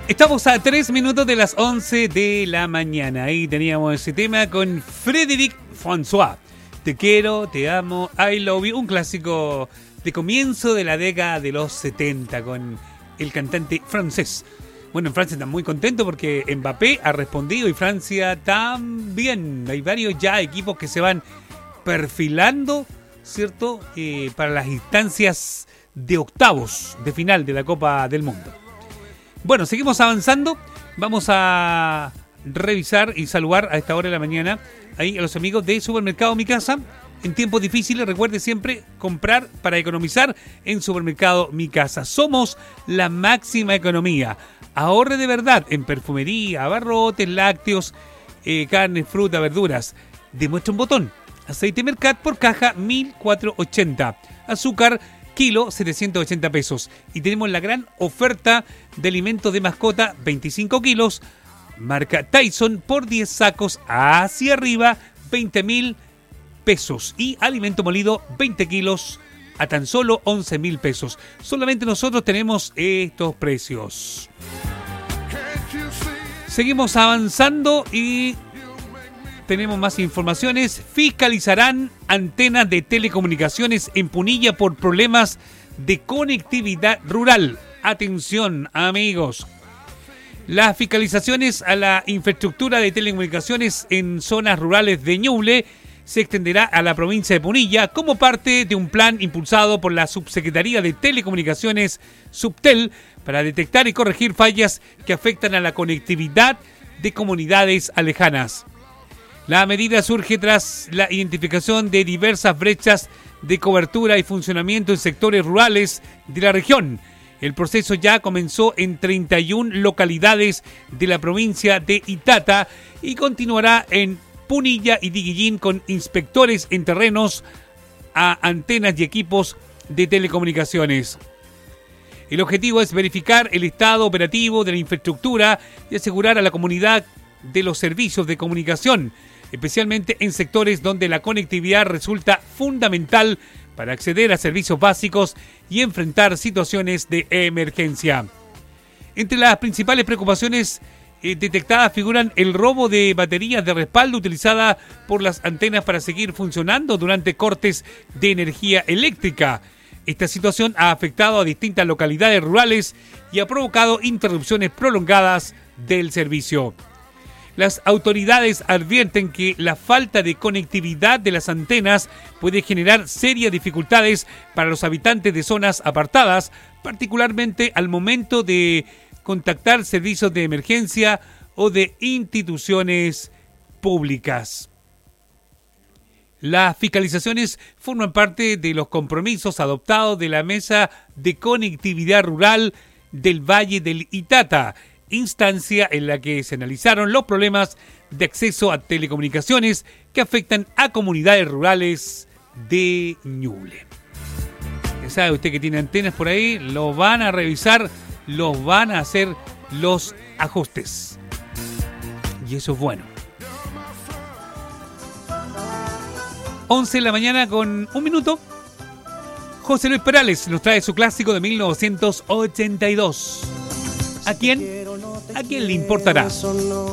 Estamos a 3 minutos de las 11 de la mañana. Ahí teníamos ese tema con Frédéric François. Te quiero, te amo, I love you. Un clásico de comienzo de la década de los 70 con el cantante francés. Bueno, en Francia están muy contentos porque Mbappé ha respondido y Francia también. Hay varios ya equipos que se van perfilando, ¿cierto? Para las instancias de octavos de final de la Copa del Mundo. Bueno, seguimos avanzando. Vamos a revisar y saludar a esta hora de la mañana ahí a los amigos de Supermercado Mi Casa. En tiempos difíciles, recuerde siempre comprar para economizar en Supermercado Mi Casa. Somos la máxima economía. Ahorre de verdad en perfumería, abarrotes, lácteos, carne, fruta, verduras. Demuestra un botón. Aceite Mercat por caja 1.480. Azúcar kilo 780 pesos. Y tenemos la gran oferta de alimentos de mascota 25 kilos. Marca Tyson por 10 sacos hacia arriba 20.000 pesos. Y alimento molido 20 kilos a tan solo 11.000 pesos. Solamente nosotros tenemos estos precios. Seguimos avanzando y tenemos más informaciones. Fiscalizarán antenas de telecomunicaciones en Punilla por problemas de conectividad rural. Atención, amigos. Las fiscalizaciones a la infraestructura de telecomunicaciones en zonas rurales de Ñuble se extenderá a la provincia de Punilla como parte de un plan impulsado por la Subsecretaría de Telecomunicaciones, Subtel, para detectar y corregir fallas que afectan a la conectividad de comunidades alejanas. La medida surge tras la identificación de diversas brechas de cobertura y funcionamiento en sectores rurales de la región. El proceso ya comenzó en 31 localidades de la provincia de Itata y continuará en Punilla y Diguillín con inspectores en terrenos a antenas y equipos de telecomunicaciones. El objetivo es verificar el estado operativo de la infraestructura y asegurar a la comunidad de los servicios de comunicación, especialmente en sectores donde la conectividad resulta fundamental para acceder a servicios básicos y enfrentar situaciones de emergencia. Entre las principales preocupaciones detectadas figuran el robo de baterías de respaldo utilizadas por las antenas para seguir funcionando durante cortes de energía eléctrica. Esta situación ha afectado a distintas localidades rurales y ha provocado interrupciones prolongadas del servicio. Las autoridades advierten que la falta de conectividad de las antenas puede generar serias dificultades para los habitantes de zonas apartadas, particularmente al momento de contactar servicios de emergencia o de instituciones públicas. Las fiscalizaciones forman parte de los compromisos adoptados de la Mesa de Conectividad Rural del Valle del Itata, instancia en la que se analizaron los problemas de acceso a telecomunicaciones que afectan a comunidades rurales de Ñuble. Ya sabe usted que tiene antenas por ahí, los van a revisar, los van a hacer los ajustes. Y eso es bueno. 11 de la mañana con un minuto. José Luis Perales nos trae su clásico de 1982. ¿A quién? ¿A quién le importará?